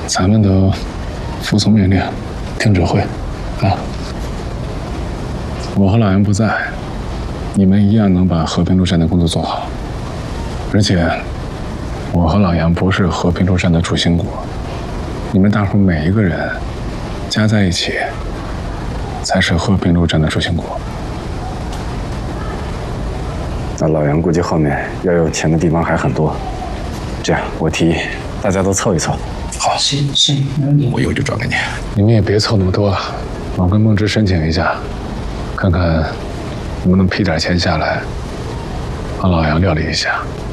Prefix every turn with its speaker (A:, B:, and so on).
A: 咱们都服从命令，听指挥，啊！我和老杨不在，你们一样能把和平路站的工作做好。而且，我和老杨不是和平路站的主心骨，你们大伙每一个人加在一起，才是和平路站的主心骨。
B: 那老杨估计后面要用钱的地方还很多，这样我提议大家都凑一凑。
A: 好，
C: 行，没问题。
D: 我一会儿就转给你。
A: 你们也别凑那么多，我跟孟芝申请一下，看看能不能批点钱下来，帮老杨料理一下。